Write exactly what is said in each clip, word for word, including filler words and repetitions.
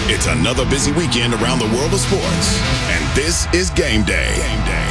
It's another busy weekend around the world of sports, and this is Game Day. Game Day.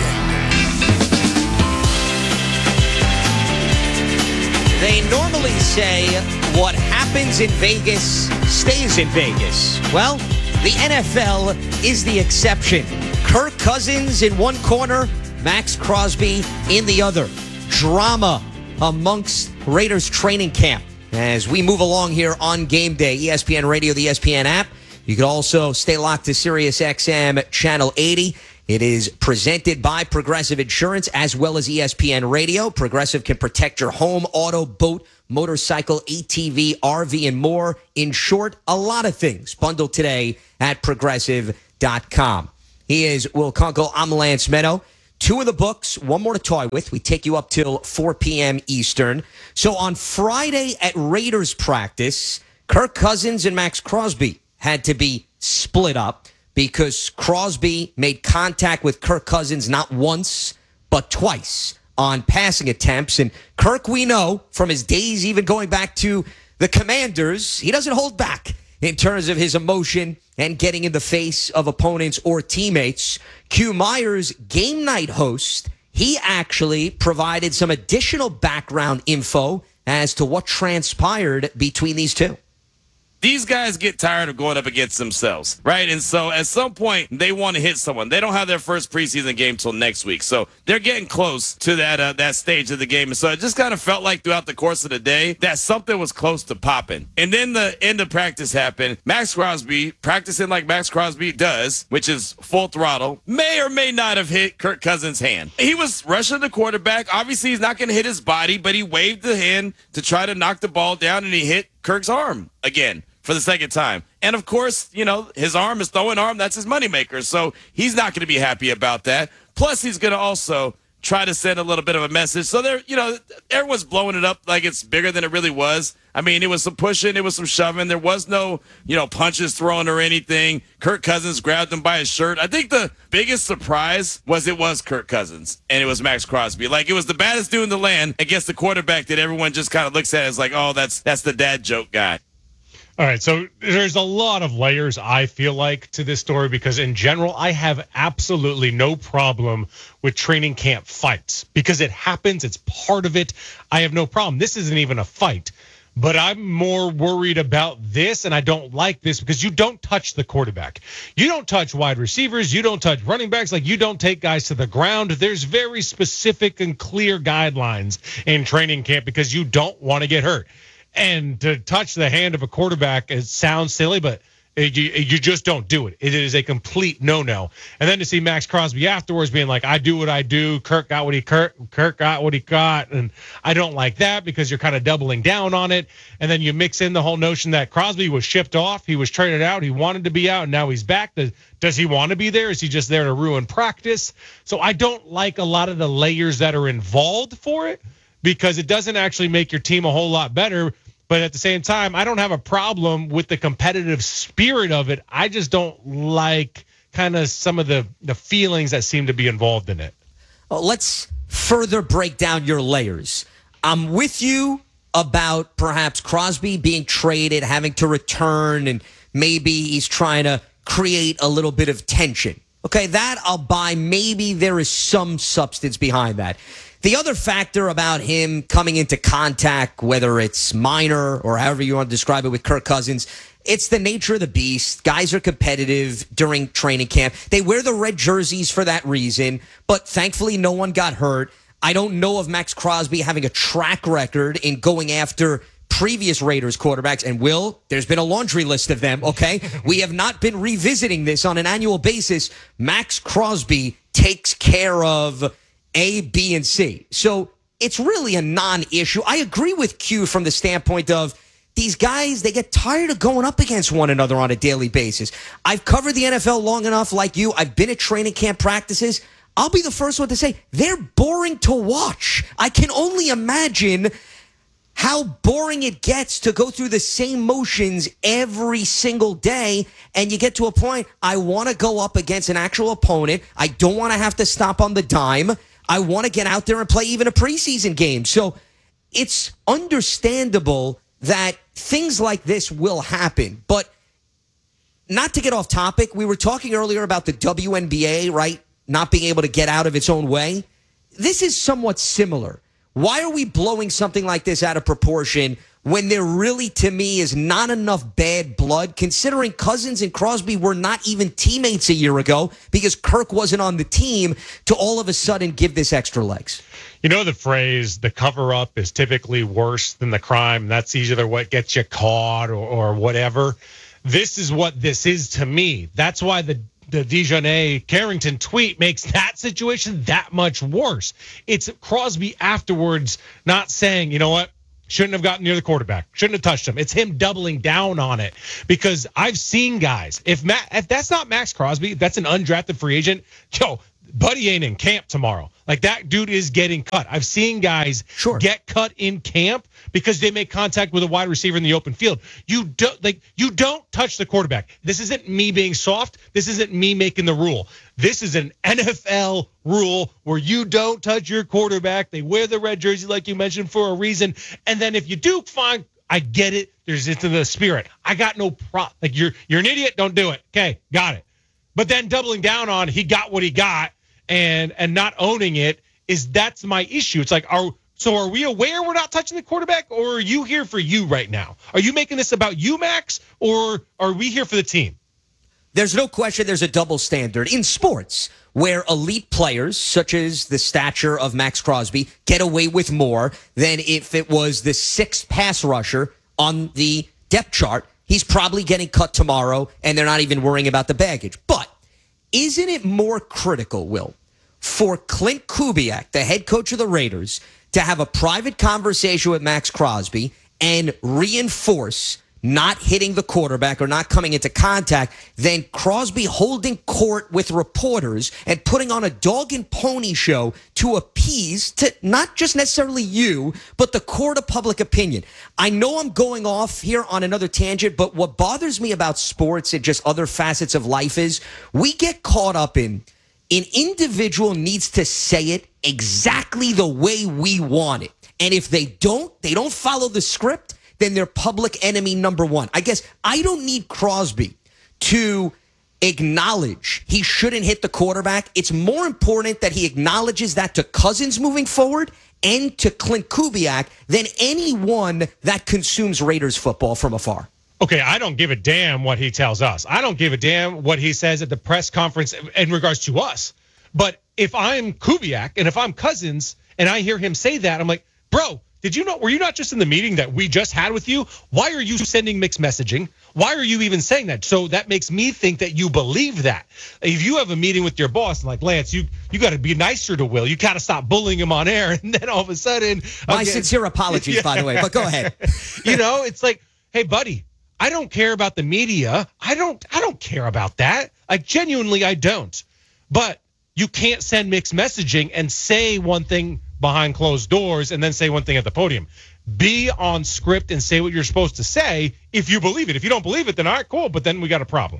They normally say what happens in Vegas stays in Vegas. Well, the N F L is the exception. Kirk Cousins in one corner, Max Crosby in the other. Drama amongst Raiders training camp as we move along here on Game Day. E S P N Radio, the E S P N app. You can also stay locked to Sirius X M Channel eighty. It is presented by Progressive Insurance as well as E S P N Radio. Progressive can protect your home, auto, boat, motorcycle, A T V, R V, and more. In short, a lot of things bundled today at progressive dot com. He is Will Kunkel. I'm Lance Meadow. Two of the books, one more to toy with. We take you up till four p.m. Eastern. So on Friday at Raiders practice, Kirk Cousins and Max Crosby had to be split up because Crosby made contact with Kirk Cousins not once, but twice on passing attempts. And Kirk, we know from his days even going back to the Commanders, he doesn't hold back in terms of his emotion and getting in the face of opponents or teammates. Q Myers, game night host, he actually provided some additional background info as to what transpired between these two. These guys get tired of going up against themselves, right? And so at some point, they want to hit someone. They don't have their first preseason game till next week. So they're getting close to that uh, that stage of the game. And so it just kind of felt like throughout the course of the day that something was close to popping. And then the end of practice happened. Max Crosby, practicing like Max Crosby does, which is full throttle, may or may not have hit Kirk Cousins' hand. He was rushing the quarterback. Obviously, he's not going to hit his body, but he waved the hand to try to knock the ball down, and he hit Kirk's arm again for the second time. And, of course, you know, his arm is throwing arm. That's his moneymaker. So he's not going to be happy about that. Plus, he's going to also try to send a little bit of a message. So, there, you know, everyone's blowing it up like it's bigger than it really was. I mean, it was some pushing. It was some shoving. There was no, you know, punches thrown or anything. Kirk Cousins grabbed him by his shirt. I think the biggest surprise was it was Kirk Cousins and it was Max Crosby. Like, it was the baddest dude in the land against the quarterback that everyone just kind of looks at as like, oh, that's that's the dad joke guy. All right, so there's a lot of layers, I feel like, to this story because, in general, I have absolutely no problem with training camp fights because it happens. It's part of it. I have no problem. This isn't even a fight, but I'm more worried about this, and I don't like this because you don't touch the quarterback. You don't touch wide receivers. You don't touch running backs. Like, you don't take guys to the ground. There's very specific and clear guidelines in training camp because you don't want to get hurt. And to touch the hand of a quarterback, it sounds silly, but it, you, you just don't do it. It is a complete no-no. And then to see Max Crosby afterwards being like, I do what I do. Kirk got what he Kirk, Kirk got what he got. And I don't like that because you're kind of doubling down on it. And then you mix in the whole notion that Crosby was shipped off. He was traded out. He wanted to be out, and now he's back. Does, does he want to be there? Is he just there to ruin practice? So I don't like a lot of the layers that are involved for it because it doesn't actually make your team a whole lot better. But at the same time, I don't have a problem with the competitive spirit of it. I just don't like kind of some of the, the feelings that seem to be involved in it. Well, let's further break down your layers. I'm with you about perhaps Crosby being traded, having to return, and maybe he's trying to create a little bit of tension. Okay, that I'll buy. Maybe there is some substance behind that. The other factor about him coming into contact, whether it's minor or however you want to describe it with Kirk Cousins, it's the nature of the beast. Guys are competitive during training camp. They wear the red jerseys for that reason, but thankfully no one got hurt. I don't know of Max Crosby having a track record in going after previous Raiders quarterbacks. And Will, there's been a laundry list of them, okay? We have not been revisiting this on an annual basis. Max Crosby takes care of A, B, and C. So it's really a non-issue. I agree with Q from the standpoint of these guys, they get tired of going up against one another on a daily basis. I've covered the N F L long enough like you. I've been at training camp practices. I'll be the first one to say they're boring to watch. I can only imagine how boring it gets to go through the same motions every single day. And you get to a point, I want to go up against an actual opponent. I don't want to have to stop on the dime. I want to get out there and play even a preseason game. So it's understandable that things like this will happen. But not to get off topic, we were talking earlier about the W N B A, right? Not being able to get out of its own way. This is somewhat similar. Why are we blowing something like this out of proportion when there really, to me, is not enough bad blood, considering Cousins and Crosby were not even teammates a year ago because Kirk wasn't on the team, to all of a sudden give this extra legs? You know the phrase, the cover-up is typically worse than the crime. That's either what gets you caught or, or whatever. This is what this is to me. That's why the the Dejournay Carrington tweet makes that situation that much worse. It's Crosby afterwards not saying, you know what, shouldn't have gotten near the quarterback, shouldn't have touched him. It's him doubling down on it, because I've seen guys, if Matt, if that's not Max Crosby, if that's an undrafted free agent, yo, buddy ain't in camp tomorrow. Like, that dude is getting cut. I've seen guys sure. get cut in camp because they make contact with a wide receiver in the open field. You don't like you don't touch the quarterback. This isn't me being soft. This isn't me making the rule. This is an N F L rule where you don't touch your quarterback. They wear the red jersey, like you mentioned, for a reason. And then if you do, fine. I get it. There's into the spirit. I got no pro. Like, you're you're an idiot. Don't do it. Okay, got it. But then doubling down on he got what he got. And and not owning it, is that's my issue. It's like, are so are we aware we're not touching the quarterback, or are you here for you right now? Are you making this about you, Max, or are we here for the team? There's no question there's a double standard in sports where elite players, such as the stature of Max Crosby, get away with more than if it was the sixth pass rusher on the depth chart. He's probably getting cut tomorrow, and they're not even worrying about the baggage. But isn't it more critical, Will, for Clint Kubiak, the head coach of the Raiders, to have a private conversation with Max Crosby and reinforce not hitting the quarterback or not coming into contact than Crosby holding court with reporters and putting on a dog and pony show to appease to not just necessarily you, but the court of public opinion? I know I'm going off here on another tangent, but what bothers me about sports and just other facets of life is we get caught up in an individual needs to say it exactly the way we want it. And if they don't, they don't follow the script, then they're public enemy number one. I guess I don't need Crosby to acknowledge he shouldn't hit the quarterback. It's more important that he acknowledges that to Cousins moving forward and to Clint Kubiak than anyone that consumes Raiders football from afar. Okay, I don't give a damn what he tells us. I don't give a damn what he says at the press conference in regards to us. But if I'm Kubiak and if I'm Cousins and I hear him say that, I'm like, bro, did you know, were you not just in the meeting that we just had with you? Why are you sending mixed messaging? Why are you even saying that? So that makes me think that you believe that. If you have a meeting with your boss and like, Lance, you you got to be nicer to Will. You got to stop bullying him on air. And then all of a sudden. My okay, sincere apologies, yeah. by the way, but go ahead. You know, it's like, hey, buddy, I don't care about the media. I don't I don't care about that. Like, genuinely, I don't. But you can't send mixed messaging and say one thing behind closed doors and then say one thing at the podium. Be on script and say what you're supposed to say if you believe it. If you don't believe it, then all right, cool. But then we got a problem.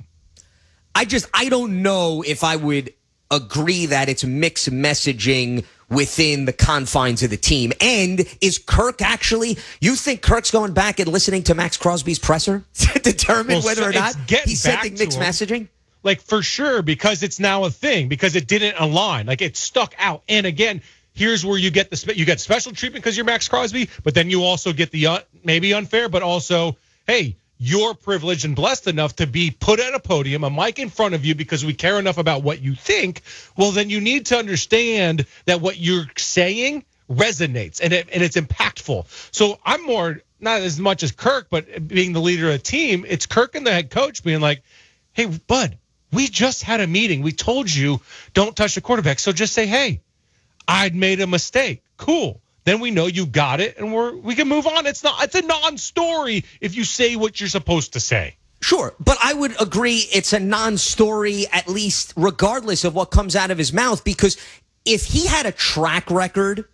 I just, I don't know if I would agree that it's mixed messaging within the confines of the team. And is Kirk actually, you think Kirk's going back and listening to Max Crosby's presser to determine well, whether so or not he's sending mixed him. messaging? Like, for sure, because it's now a thing, because it didn't align. Like, it stuck out. And again, here's where you get the spe- you get special treatment because you're Max Crosby, but then you also get the uh, maybe unfair, but also, hey, you're privileged and blessed enough to be put at a podium, a mic in front of you because we care enough about what you think. Well, then you need to understand that what you're saying resonates and it, and it's impactful. So I'm more, not as much as Kirk, but being the leader of the team, it's Kirk and the head coach being like, hey, bud, we just had a meeting. We told you don't touch the quarterback. So just say, hey, I'd made a mistake. Cool. Then we know you got it, and we're we can move on. It's not. It's a non-story if you say what you're supposed to say. Sure, but I would agree it's a non-story, at least regardless of what comes out of his mouth, because if he had a track record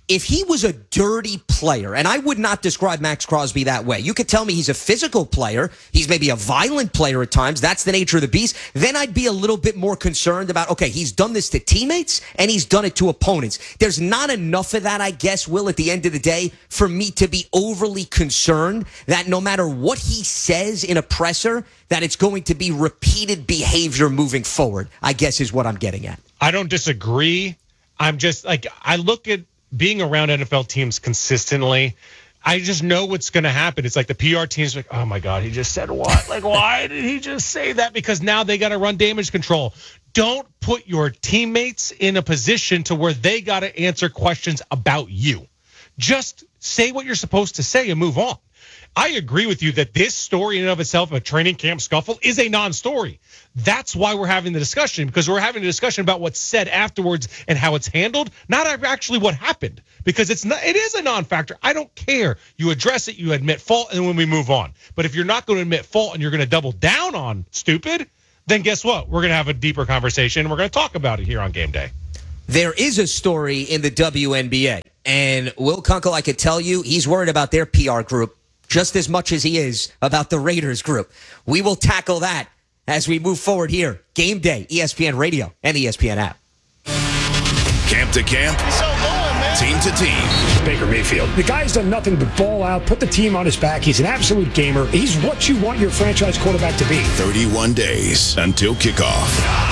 if he was a dirty player, and I would not describe Max Crosby that way. You could tell me he's a physical player. He's maybe a violent player at times. That's the nature of the beast. Then I'd be a little bit more concerned about, okay, he's done this to teammates and he's done it to opponents. There's not enough of that, I guess, Will, at the end of the day, for me to be overly concerned that no matter what he says in a presser, that it's going to be repeated behavior moving forward, I guess is what I'm getting at. I don't disagree. I'm just like, I look at being around N F L teams consistently, I just know what's going to happen. It's like the P R team's like, oh my God, he just said what? Like, why did he just say that? Because now they got to run damage control. Don't put your teammates in a position to where they got to answer questions about you. Just say what you're supposed to say and move on. I agree with you that this story in and of itself, a training camp scuffle, is a non-story. That's why we're having the discussion, because we're having a discussion about what's said afterwards and how it's handled, not actually what happened, because it's not, it is a non-factor. I don't care. You address it, you admit fault, and then when we move on. But if you're not going to admit fault and you're going to double down on stupid, then guess what? We're going to have a deeper conversation, and we're going to talk about it here on Game Day. There is a story in the W N B A, and Will Kunkel, I could tell you, he's worried about their P R group just as much as he is about the Raiders group. We will tackle that as we move forward here. Game Day, E S P N Radio and E S P N app. Camp to camp, so long, man. Team to team. Baker Mayfield. The guy's done nothing but ball out, put the team on his back. He's an absolute gamer. He's what you want your franchise quarterback to be. thirty-one days until kickoff.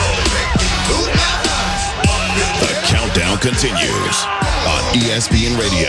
The countdown continues on E S P N Radio.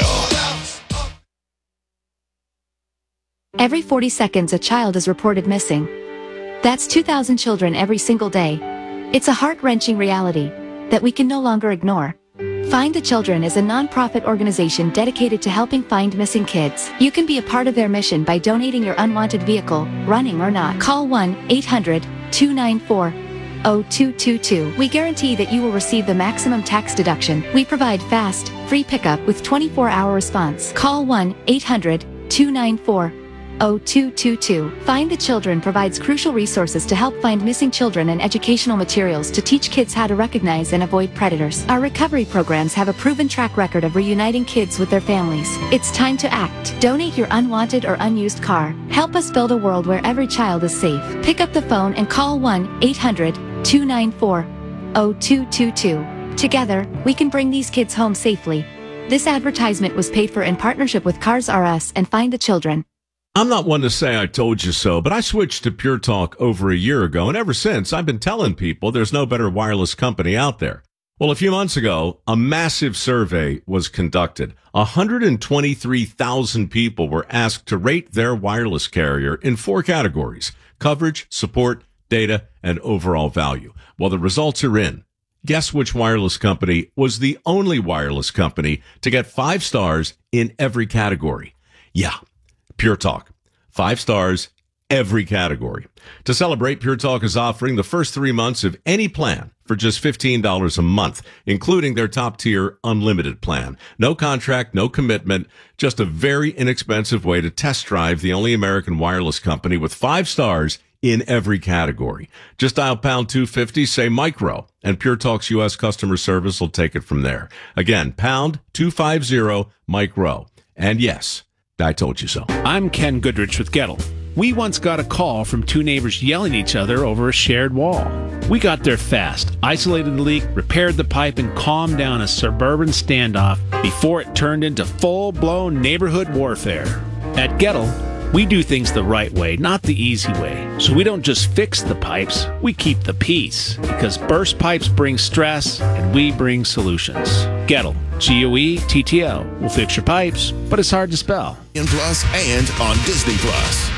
Every forty seconds, a child is reported missing. That's two thousand children every single day. It's a heart-wrenching reality that we can no longer ignore. Find the Children is a non-profit organization dedicated to helping find missing kids. You can be a part of their mission by donating your unwanted vehicle, running or not. Call one eight hundred two nine four zero two two two. We guarantee that you will receive the maximum tax deduction. We provide fast, free pickup with twenty-four hour response. Call one eight hundred two nine four zero two two two. Find the Children provides crucial resources to help find missing children and educational materials to teach kids how to recognize and avoid predators. Our recovery programs have a proven track record of reuniting kids with their families. It's time to act. Donate your unwanted or unused car. Help us build a world where every child is safe. Pick up the phone and call one eight hundred two nine four zero two two two. Together, we can bring these kids home safely. This advertisement was paid for in partnership with Cars R Us and Find the Children. I'm not one to say I told you so, but I switched to Pure Talk over a year ago, and ever since, I've been telling people there's no better wireless company out there. Well, a few months ago, a massive survey was conducted. one hundred twenty-three thousand people were asked to rate their wireless carrier in four categories: coverage, support, data, and overall value. Well, the results are in. Guess which wireless company was the only wireless company to get five stars in every category? Yeah. Pure Talk. Five stars, every category. To celebrate, Pure Talk is offering the first three months of any plan for just fifteen dollars a month, including their top-tier unlimited plan. No contract, no commitment, just a very inexpensive way to test drive the only American wireless company with five stars in every category. Just dial pound two fifty, say micro, and Pure Talk's U S customer service will take it from there. Again, pound two fifty, micro. And yes, I told you so. I'm Ken Goodrich with Gettle. We once got a call from two neighbors yelling at each other over a shared wall. We got there fast, isolated the leak, repaired the pipe, and calmed down a suburban standoff before it turned into full-blown neighborhood warfare. At Gettle, we do things the right way, not the easy way. So we don't just fix the pipes, we keep the peace. Because burst pipes bring stress, and we bring solutions. Gettle, G O E T T L. We'll fix your pipes, but it's hard to spell. In Plus and on Disney Plus.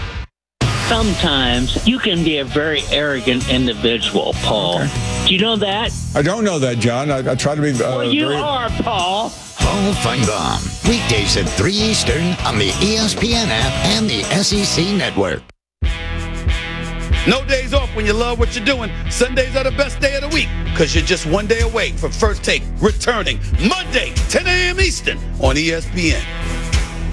Sometimes you can be a very arrogant individual, Paul. Okay. Do you know that? I don't know that, John. I, I try to be uh, well, you very... are, Paul. Paul Feinbaum. Weekdays at three Eastern on the E S P N app and the S E C Network. No days off when you love what you're doing. Sundays are the best day of the week because you're just one day away from First Take returning Monday, ten a.m. Eastern on E S P N.